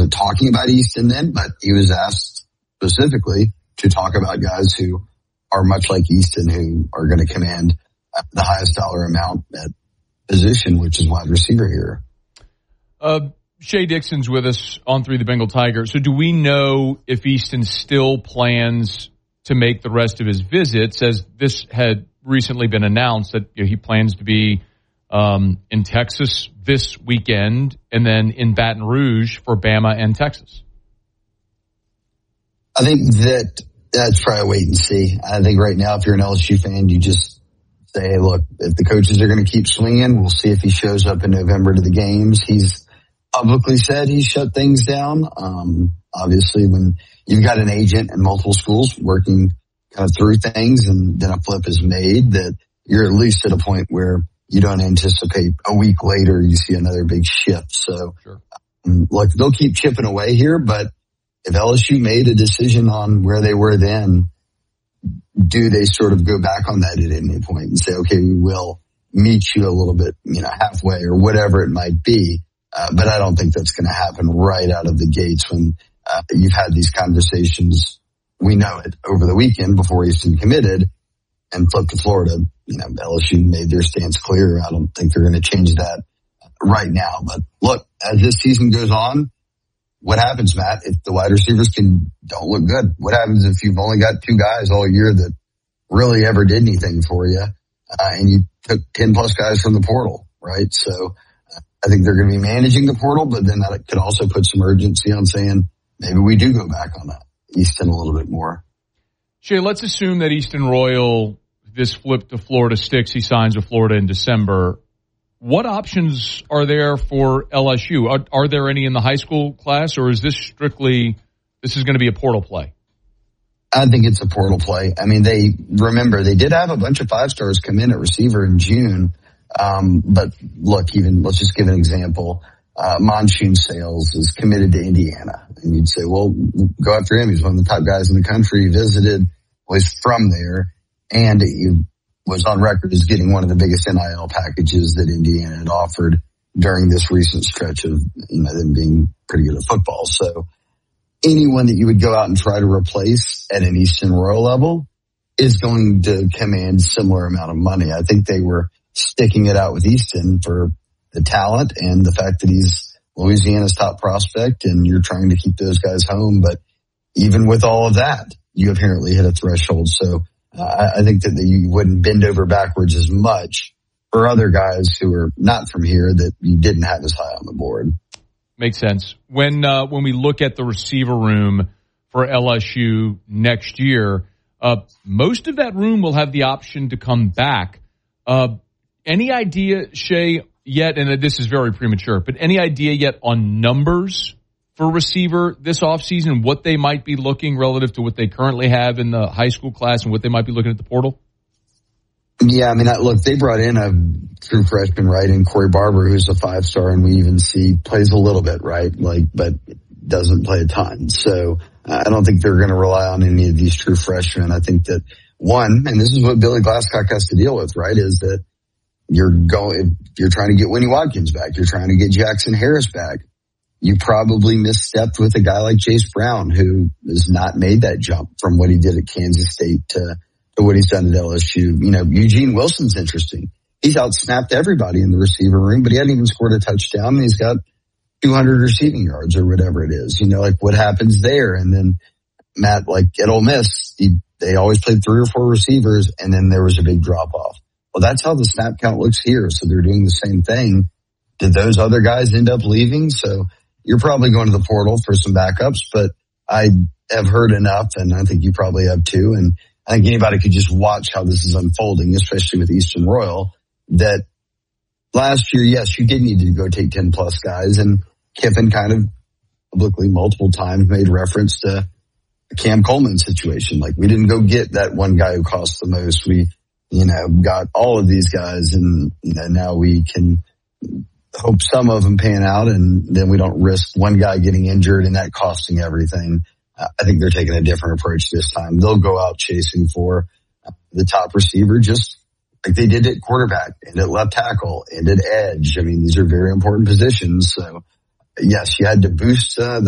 wasn't talking about Easton then, but he was asked specifically to talk about guys who are much like Easton, who are going to command the highest dollar amount at position, which is wide receiver here. Shea Dixon's with us on 3 the Bengal Tiger. So do we know if Easton still plans to make the rest of his visits, as this had recently been announced that he plans to be in Texas this weekend and then in Baton Rouge for Bama and Texas? I think that's probably a wait and see. I think right now, if you're an LSU fan, you just say, hey, look, if the coaches are going to keep swinging, we'll see if he shows up in November to the games. He's publicly said he shut things down. Obviously, when you've got an agent in multiple schools working kind of through things and then a flip is made, that you're at least at a point where you don't anticipate a week later you see another big shift. So, sure. Look, they'll keep chipping away here, but if LSU made a decision on where they were then, do they sort of go back on that at any point and say, okay, we will meet you a little bit, halfway or whatever it might be. But I don't think that's going to happen right out of the gates when you've had these conversations. We know it over the weekend before Easton committed and flipped to Florida. LSU made their stance clear. I don't think they're going to change that right now. But look, as this season goes on, what happens, Matt, if the wide receivers don't look good? What happens if you've only got 2 guys all year that really ever did anything for you, and you took 10 plus guys from the portal, right? So I think they're going to be managing the portal, but then that could also put some urgency on saying maybe we do go back on that Easton a little bit more. Shea, let's assume that Easton Royal, this flip to Florida sticks, he signs with Florida in December. What options are there for LSU? Are there any in the high school class, or is this strictly, this is going to be a portal play? I think it's a portal play. I mean, they did have a bunch of 5-stars come in at receiver in June. But look, let's just give an example. Monsoon Sales is committed to Indiana. And you'd say, well, go after him. He's one of the top guys in the country. He visited, was from there, and he was on record as getting one of the biggest NIL packages that Indiana had offered during this recent stretch of, them being pretty good at football. So anyone that you would go out and try to replace at an Easton Royal level is going to command similar amount of money. I think they were sticking it out with Easton for the talent and the fact that he's Louisiana's top prospect and you're trying to keep those guys home. But even with all of that, you apparently hit a threshold. So I think that you wouldn't bend over backwards as much for other guys who are not from here that you didn't have as high on the board. Makes sense. When we look at the receiver room for LSU next year, most of that room will have the option to come back. Any idea, Shea, yet, and this is very premature, but any idea yet on numbers for receiver this offseason, what they might be looking relative to what they currently have in the high school class and what they might be looking at the portal? Yeah, I mean, look, they brought in a true freshman, right, in Corey Barber, who's a 5-star, and we even see plays a little bit, right, but doesn't play a ton. So I don't think they're going to rely on any of these true freshmen. I think that one, and this is what Billy Glasscock has to deal with, right, is that you're trying to get Winnie Watkins back. You're trying to get Jackson Harris back. You probably misstepped with a guy like Jace Brown, who has not made that jump from what he did at Kansas State to what he's done at LSU. Eugene Wilson's interesting. He's outsnapped everybody in the receiver room, but he hadn't even scored a touchdown, and he's got 200 receiving yards or whatever it is. What happens there? And then Matt, at Ole Miss, they always played 3 or 4 receivers, and then there was a big drop-off. Well, that's how the snap count looks here, so they're doing the same thing. Did those other guys end up leaving? So you're probably going to the portal for some backups, but I have heard enough, and I think you probably have too, and I think anybody could just watch how this is unfolding, especially with Easton Royal, that last year, yes, you did need to go take 10-plus guys, and Kiffin kind of publicly multiple times made reference to a Cam Coleman situation. We didn't go get that one guy who cost the most. We, got all of these guys, and now we can hope some of them pan out, and then we don't risk one guy getting injured and that costing everything. I think they're taking a different approach this time. They'll go out chasing for the top receiver, just like they did at quarterback and at left tackle and at edge. I mean, these are very important positions. So yes, you had to boost the